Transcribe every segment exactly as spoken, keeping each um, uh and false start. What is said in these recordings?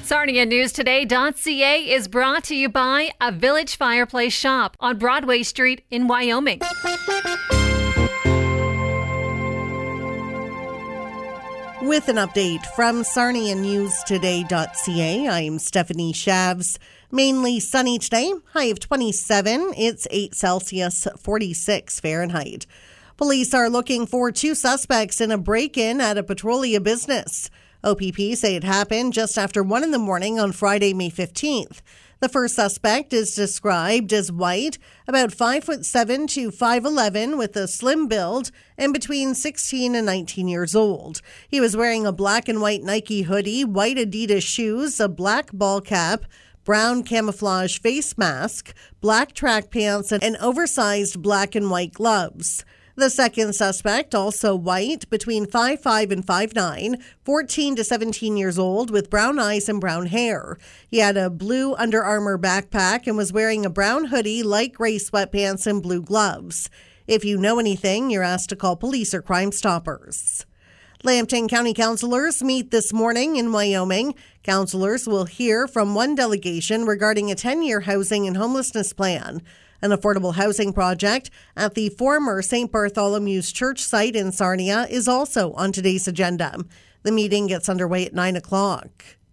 Sarnia News Today dot C A is brought to you by a Village Fireplace Shop on Broadway Street in Wyoming. With an update from Sarnia News Today dot C A, I'm Stephanie Shavs. Mainly sunny today, high of twenty-seven. It's eight Celsius, forty-six Fahrenheit. Police are looking for two suspects in a break-in at a Petrolia business. O P P say it happened just after one in the morning on Friday, May fifteenth. The first suspect is described as white, about five foot seven to five eleven, with a slim build, and between sixteen and nineteen years old. He was wearing a black and white Nike hoodie, white Adidas shoes, a black ball cap, brown camouflage face mask, black track pants, and an oversized black and white gloves. The second suspect, also white, between five five and five nine, fourteen to seventeen years old, with brown eyes and brown hair. He had a blue Under Armour backpack and was wearing a brown hoodie, light gray sweatpants, and blue gloves. If you know anything, you're asked to call police or Crime Stoppers. Lambton County councillors meet this morning in Wyoming. Councillors will hear from one delegation regarding a ten-year housing and homelessness plan. An affordable housing project at the former Saint Bartholomew's Church site in Sarnia is also on today's agenda. The meeting gets underway at nine o'clock.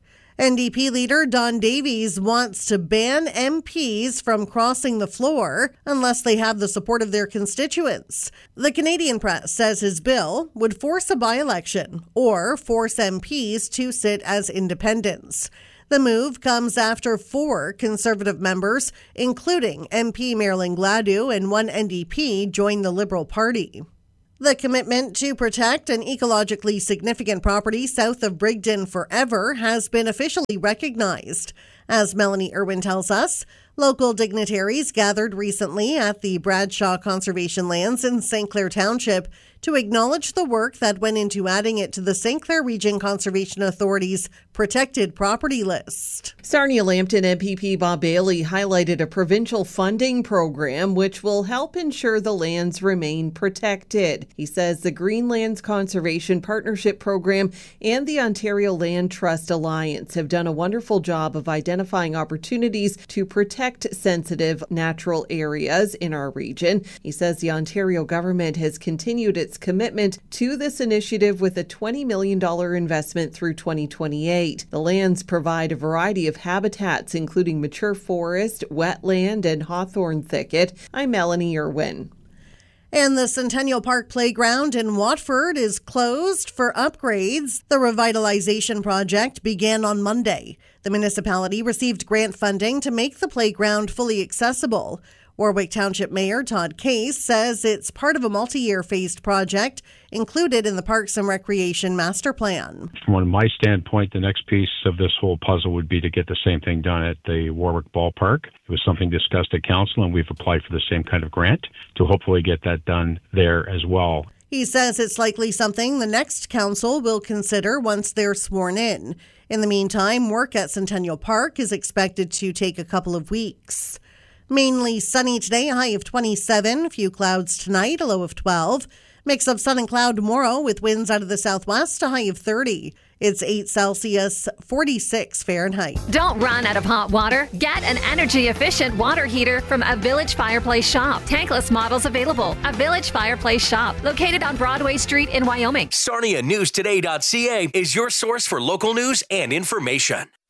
N D P leader Don Davies wants to ban M Ps from crossing the floor unless they have the support of their constituents. The Canadian Press says his bill would force a by-election or force M Ps to sit as independents. The move comes after four Conservative members, including M P Marilyn Gladue and one N D P, joined the Liberal Party. The commitment to protect an ecologically significant property south of Brigden forever has been officially recognized. As Melanie Irwin tells us, local dignitaries gathered recently at the Bradshaw Conservation Lands in Saint Clair Township to acknowledge the work that went into adding it to the Saint Clair Region Conservation Authority's protected property list. Sarnia-Lambton M P P Bob Bailey highlighted a provincial funding program which will help ensure the lands remain protected. He says the Greenlands Conservation Partnership Program and the Ontario Land Trust Alliance have done a wonderful job of identifying opportunities to protect sensitive natural areas in our region. He says the Ontario government has continued its commitment to this initiative with a twenty million dollars investment through twenty twenty-eight. The lands provide a variety of habitats, including mature forest, wetland, and hawthorn thicket. I'm Melanie Irwin. And the Centennial Park Playground in Watford is closed for upgrades. The revitalization project began on Monday. The municipality received grant funding to make the playground fully accessible. Warwick Township Mayor Todd Case says it's part of a multi-year phased project included in the Parks and Recreation Master Plan. From my standpoint, the next piece of this whole puzzle would be to get the same thing done at the Warwick Ballpark. It was something discussed at council, and we've applied for the same kind of grant to hopefully get that done there as well. He says it's likely something the next council will consider once they're sworn in. In the meantime, work at Centennial Park is expected to take a couple of weeks. Mainly sunny today, a high of twenty-seven. Few clouds tonight, a low of twelve. Mix of sun and cloud tomorrow with winds out of the southwest, a high of thirty. It's eight Celsius, forty-six Fahrenheit. Don't run out of hot water. Get an energy-efficient water heater from a Village Fireplace Shop. Tankless models available. A Village Fireplace Shop located on Broadway Street in Wyoming. Sarnia News Today dot C A is your source for local news and information.